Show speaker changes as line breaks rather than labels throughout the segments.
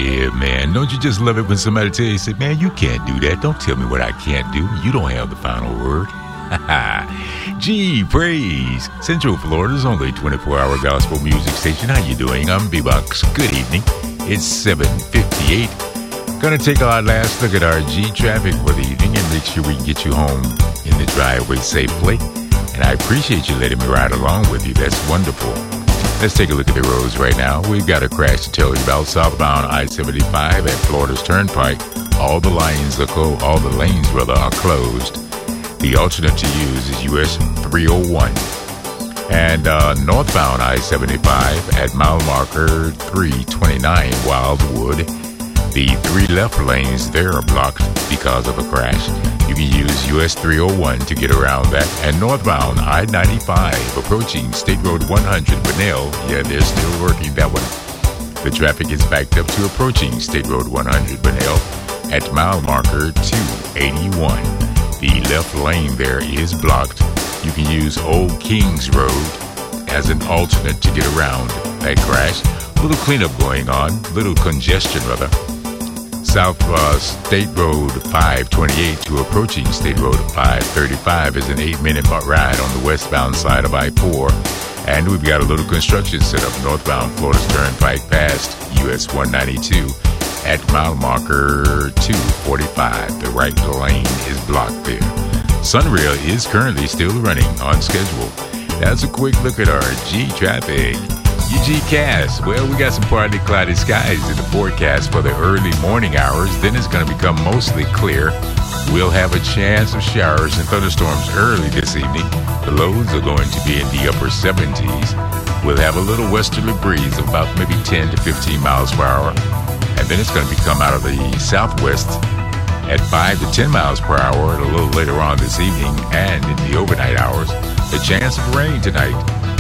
Yeah, man. Don't you just love it when somebody tells you, say, man, you can't do that. Don't tell me what I can't do. You don't have the final word. Gee, praise. Central Florida's only 24-hour gospel music station. How you doing? I'm B-Bucks. Good evening. It's 7:58. Gonna take our last look at our G traffic for the evening and make sure we can get you home in the driveway safely. And I appreciate you letting me ride along with you. That's wonderful. Let's take a look at the roads right now. We've got a crash to tell you about southbound I-75 at Florida's Turnpike. All the lanes are closed. The alternate to use is US 301. And northbound I-75 at mile marker 329 Wildwood. The 3 left lanes there are blocked because of a crash. You can use US 301 to get around that. And northbound I-95 approaching State Road 100 Bunnell. Yeah, they're still working that one. The traffic is backed up to approaching State Road 100 Bunnell at mile marker 281. The left lane there is blocked. You can use Old Kings Road as an alternate to get around that crash. A little cleanup going on, little congestion rather. South State Road 528 to approaching State Road 535 is an 8-minute ride on the westbound side of I-4. And we've got a little construction set up northbound Florida's Turnpike past US 192 at mile marker 245. The right lane is blocked there. Sunrail is currently still running on schedule. That's a quick look at our G traffic. UGcast. Well, we got some partly cloudy skies in the forecast for the early morning hours. Then it's going to become mostly clear. We'll have a chance of showers and thunderstorms early this evening. The lows are going to be in the upper 70s. We'll have a little westerly breeze of about maybe 10 to 15 miles per hour. And then it's going to become out of the southwest at 5 to 10 miles per hour a little later on this evening and in the overnight hours. The chance of rain tonight,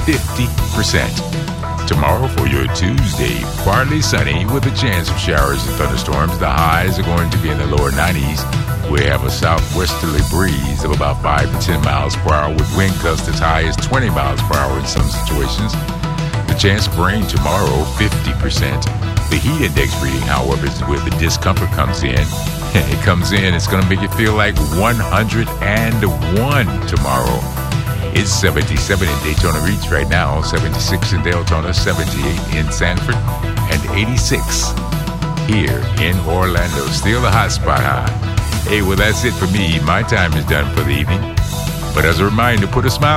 50%. Tomorrow for your Tuesday, partly sunny with a chance of showers and thunderstorms. The highs are going to be in the lower 90s. We have a southwesterly breeze of about 5 to 10 miles per hour with wind gusts as high as 20 miles per hour in some situations. The chance of rain tomorrow, 50%. The heat index reading, however, is where the discomfort comes in. It comes in, it's going to make you feel like 101 tomorrow. It's 77 in Daytona Beach right now, 76 in Deltona, 78 in Sanford, and 86 here in Orlando. Still a hot spot high. Hey, well, that's it for me. My time is done for the evening. But as a reminder, put a smile